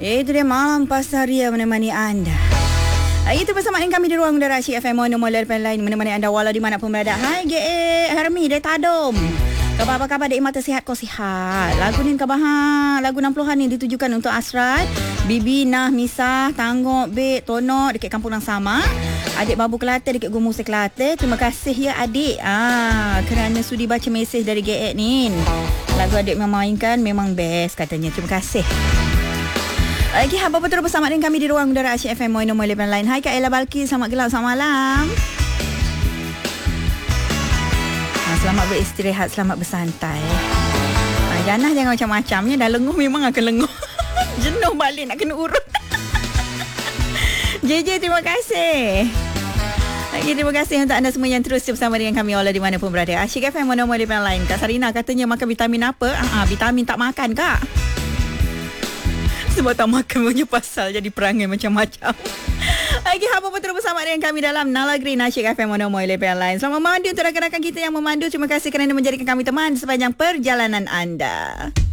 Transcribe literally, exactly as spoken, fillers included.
Itu dia Malam Pasaria menemani anda. Itu bersama dengan kami di ruang udara Asyik F M Mono Molar Lain menemani anda walau di mana pun berada. Hai G A Hermi dari Tadom. Khabar apa khabar dek mata sihat kau sihat. Lagu ni khabar ha, lagu enam puluhan ni ditujukan untuk Asrat, Bibi Nah Misah, Tanggok Bek Tono dekat kampung yang sama. Adik Babu Kelantan dekat Gunung Musik Kelantan. Terima kasih ya adik ah kerana sudi baca mesej dari G A ni. Lagu adik memainkan memang best katanya. Terima kasih. Lagi haba betul bersama dengan kami di ruang udara Asyik F M Mono Molar Lain. Hai Kak Ella Balki, selamat gelap, selamat malam. Ha, selamat beristirahat, selamat bersantai. Ha, Janah jangan macam-macamnya. Dah lenguh memang akan lenguh. Jenuh balik nak kena urut. J J, terima kasih. Lagi terima kasih untuk anda semua yang terus bersama dengan kami walau di mana pun berada. Asyik F M Mono Molar Lain. Kak Sarina katanya makan vitamin apa? Ah, vitamin tak makan Kak. Sebab tak makan punya pasal jadi perangai macam-macam. Lagi haba betul bersama dengan kami dalam Nala Green Asyik F M Mono Molar Lain. Selamat memandu untuk rakan-rakan kita yang memandu. Terima kasih kerana menjadikan kami teman sepanjang perjalanan anda.